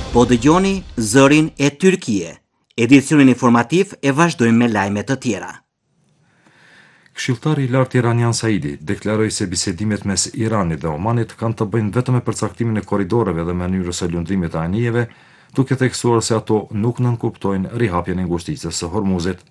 Po dëgjoni zërin e Tyrkie. Edicionin informativ e vazhdojmë me lajme të tjera. Këshilltari i lartë iranian Saidi deklaroi se bisedimet mes Iranit dhe Omanit kanë të bëjnë vetëm me përcaktimin e korridoreve dhe mënyrës së lundrimit të anijeve, duke theksuar se ato nuk nënkuptojnë rihapjen e ngusticës së Hormuzit.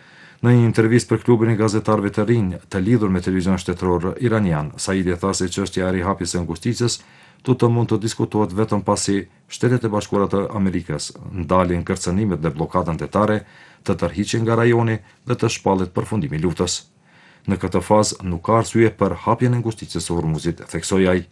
Në një intervistë për klubin e gazetarëve të rinj të lidhur me televizion shtetëror iranian, Saidi tha se çështja e rihapjes së ngusticës të mund të diskutohet vetëm pasi Shtetet e Bashkuara të Amerikës ndalin kërcënimet dhe bllokadën tetare, të tërhiqen nga rajoni dhe të shpallet përfundimi i luftës. Në këtë fazë nuk ka arsye për hapjen e ngusticës së Hormuzit, theksoi ai.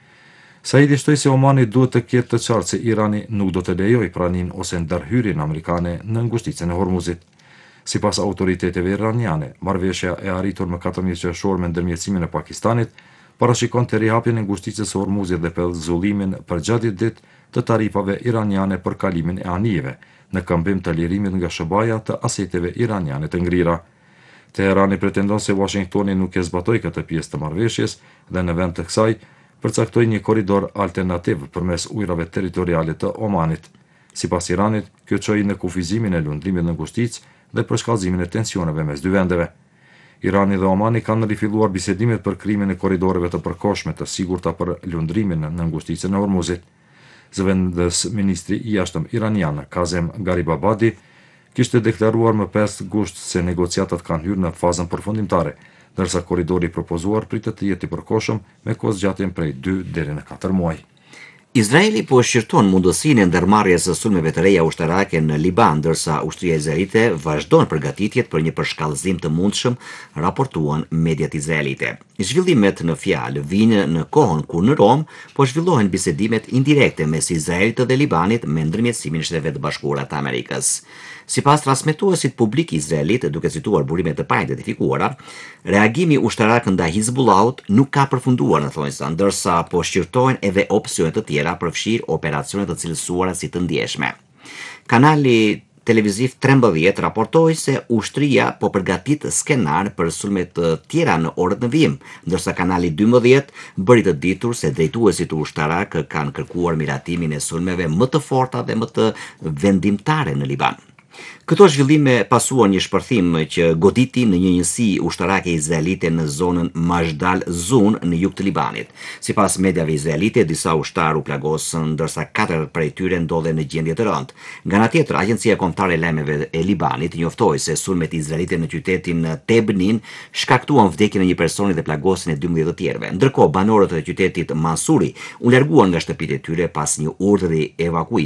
Saidi shtoi se Omani duhet të ketë të qartë se Irani nuk do të lejojë praninë ose ndërhyrjen amerikane në ngusticën e Hormuzit. Sipas autoriteteve iraniane, marrëveshja e arritur më 14 qershor me ndërmjetësimin e Pakistanit parashikon të rihapjen e ngusticës së Hormuzit dhe pellëzullimin përgjatë ditë të tarifave iraniane për kalimin e anijeve, në këmbim të lirimit nga shëbaja të aseteve iraniane të ngrira. Teherani pretendon se Washingtoni nuk e zbatoi këtë pjesë të marrëveshjes dhe në vend të kësaj përcaktoi një korridor alternativ përmes ujrave territoriale të Omanit. Sipas Iranit, kjo çoi në kufizimin e lundrimit në ngusticë dhe përshkallëzimin e tensioneve mes dy vendeve. Irani dhe Omani kanë rifilluar bisedimet për krijimin e korridoreve të përkohshme të sigurta për lundrimin në ngusticën e Hormuzit. Zëvendës ministri i jashtëm iranian Kazem Garibabadi kishte deklaruar më 5 gusht se negociatat kanë hyrë në fazën përfundimtare, ndërsa korridori propozuar pritet të jetë i përkohshëm me kohëzgjatjen prej 2 deri në 4 muaj. Izraeli po shqyrton mundësinë e ndërmarrjes së sulmeve të reja ushtarake në Liban, ndërsa ushtria izraelite vazhdon përgatitjet për një përshkallëzim të mundshëm, raportuan mediat izraelite. Zhvillimet në fjalë vijnë në kohën kur në Rom po zhvillohen bisedimet indirekte mes Izraelit dhe Libanit me ndërmjetësimin e Shteteve të Bashkuara të Amerikës. Sipas transmetuesit publik izraelit, duke cituar burime të paidentifikuara, reagimi ushtarak ndaj Hizbullahut nuk ka përfunduar në thonjza, ndërsa po shqyrtohen edhe opsione të tjera përfshirë operacione të cilësuara si të ndjeshme. Kanali televiziv 13 raportoi se ushtria po përgatit skenar për sulme të tjera në orët në vijim, ndërsa kanali 12 bëri të ditur se drejtuesit ushtarak kanë kërkuar miratimin e sulmeve më të forta dhe më të vendimtare në Liban. Këto zhvillime pasuan një shpërthim që goditi në një njësi ushtarake izraelite në zonën Mashdal Zun në jug të Libanit. Sipas mediave izraelite, disa ushtar u plagosën, ndërsa 4 prej tyre ndodhen në gjendje të rëndë. Nga ana tjetër, Agjencia Kombëtare e Lajmeve e Libanit njoftoi se sulmet izraelite në qytetin Tebnin shkaktuan vdekjen e një personi dhe plagosin e 12 të tjerëve. Ndërkohë, banorët e qytetit Mansuri u larguan nga shtëpitë e tyre pas një urdhri evakuimi